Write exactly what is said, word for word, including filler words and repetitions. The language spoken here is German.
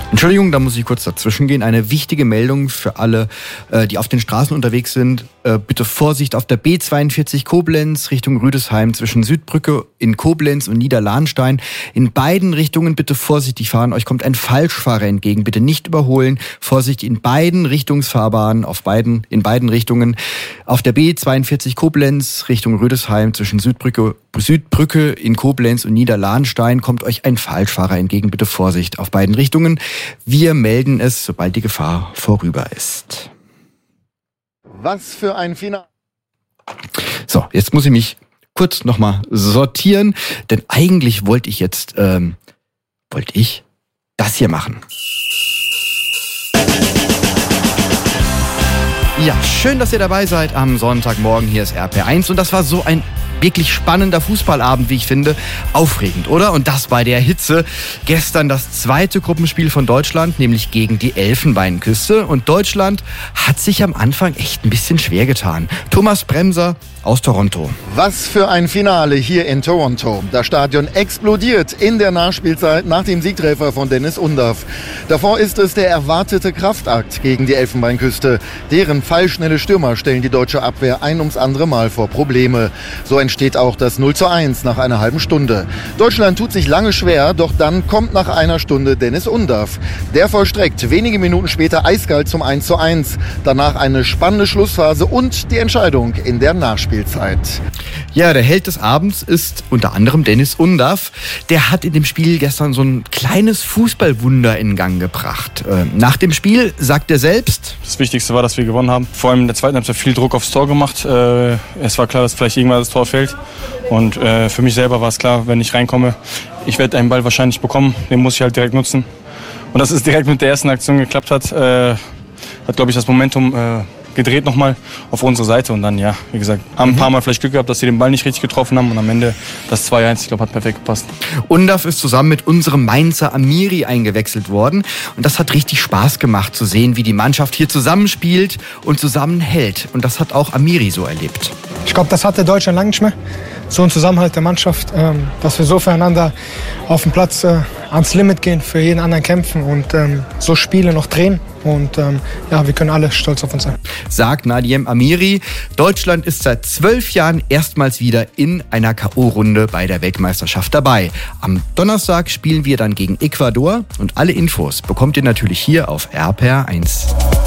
Entschuldigung, da muss ich kurz dazwischen gehen. Eine wichtige Meldung für alle, die auf den Straßen unterwegs sind. Bitte Vorsicht auf der B zweiundvierzig Koblenz Richtung Rüdesheim zwischen Südbrücke in Koblenz und Niederlahnstein. In beiden Richtungen bitte vorsichtig fahren. Euch kommt ein Falschfahrer entgegen. Bitte nicht überholen. Vorsicht in beiden Richtungsfahrbahnen, auf beiden, in beiden Richtungen. Auf der B zweiundvierzig Koblenz Richtung Rüdesheim zwischen Südbrücke, Südbrücke in Koblenz und Niederlahnstein kommt euch ein Falschfahrer entgegen. Bitte Vorsicht auf beiden Richtungen. Wir melden es, sobald die Gefahr vorüber ist. Was für ein Finale. So, jetzt muss ich mich kurz nochmal sortieren, denn eigentlich wollte ich jetzt, ähm, wollte ich das hier machen. Ja, schön, dass ihr dabei seid am Sonntagmorgen. Hier ist R P R eins und das war so ein wirklich spannender Fußballabend, wie ich finde. Aufregend, oder? Und das bei der Hitze. Gestern das zweite Gruppenspiel von Deutschland, nämlich gegen die Elfenbeinküste. Und Deutschland hat sich am Anfang echt ein bisschen schwer getan. Thomas Bremser aus Toronto. Was für ein Finale hier in Toronto. Das Stadion explodiert in der Nachspielzeit nach dem Siegtreffer von Dennis Undaff. Davor ist es der erwartete Kraftakt gegen die Elfenbeinküste. Deren pfeilschnelle Stürmer stellen die deutsche Abwehr ein ums andere Mal vor Probleme. So entsteht auch das null zu eins nach einer halben Stunde. Deutschland tut sich lange schwer, doch dann kommt nach einer Stunde Dennis Undaff. Der vollstreckt wenige Minuten später eiskalt zum eins zu eins. Danach eine spannende Schlussphase und die Entscheidung in der Nachspielzeit. Ja, der Held des Abends ist unter anderem Dennis Undaff. Der hat in dem Spiel gestern so ein kleines Fußballwunder in Gang gebracht. Nach dem Spiel sagt er selbst: Das Wichtigste war, dass wir gewonnen haben. Vor allem in der zweiten Halbzeit viel Druck aufs Tor gemacht. Es war klar, dass vielleicht irgendwann das Tor fällt. Und für mich selber war es klar, wenn ich reinkomme, ich werde einen Ball wahrscheinlich bekommen. Den muss ich halt direkt nutzen. Und dass es direkt mit der ersten Aktion geklappt hat, hat, glaube ich, das Momentum gedreht nochmal auf unsere Seite und dann, ja, wie gesagt, haben ein paar Mal vielleicht Glück gehabt, dass sie den Ball nicht richtig getroffen haben und am Ende das zwei eins, ich glaube, hat perfekt gepasst. Undaff ist zusammen mit unserem Mainzer Amiri eingewechselt worden und das hat richtig Spaß gemacht zu sehen, wie die Mannschaft hier zusammenspielt und zusammenhält und das hat auch Amiri so erlebt. Ich glaube, das hatte Deutschland lange nicht mehr, so ein Zusammenhalt der Mannschaft, ähm, dass wir so füreinander auf dem Platz äh, ans Limit gehen, für jeden anderen kämpfen und ähm, so Spiele noch drehen. Und ähm, ja, wir können alle stolz auf uns sein. Sagt Nadiem Amiri. Deutschland ist seit zwölf Jahren erstmals wieder in einer K O-Runde bei der Weltmeisterschaft dabei. Am Donnerstag spielen wir dann gegen Ecuador und alle Infos bekommt ihr natürlich hier auf R P R eins.